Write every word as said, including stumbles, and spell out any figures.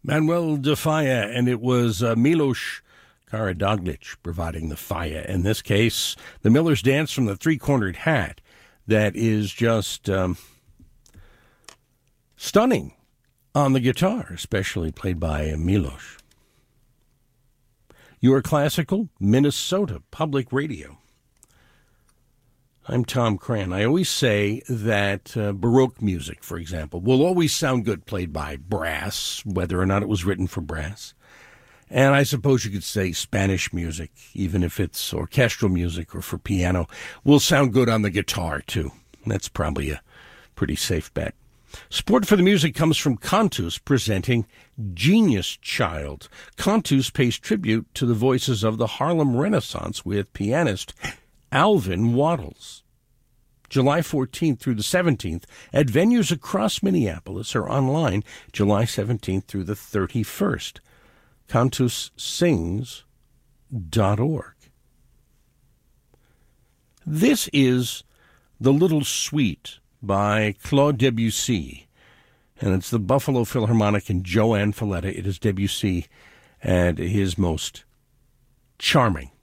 Manuel de Falla, and it was uh, Milos Karadoglic providing the Falla. In this case, the Miller's Dance from the Three-Cornered Hat. That is just um, stunning on the guitar, especially played by uh, Milos. Your Classical, Minnesota Public Radio. I'm Tom Cran. I always say that uh, Baroque music, for example, will always sound good played by brass, whether or not it was written for brass. And I suppose you could say Spanish music, even if it's orchestral music or for piano, will sound good on the guitar, too. That's probably a pretty safe bet. Support for the music comes from Cantus, presenting Genius Child. Cantus pays tribute to the voices of the Harlem Renaissance with pianist Alvin Waddles. July fourteenth through the seventeenth at venues across Minneapolis or online July seventeenth through the thirty-first. cantus sings dot org. This is The Little Suite by Claude Debussy, and it's the Buffalo Philharmonic and Joanne Falletta. It is Debussy at his most charming.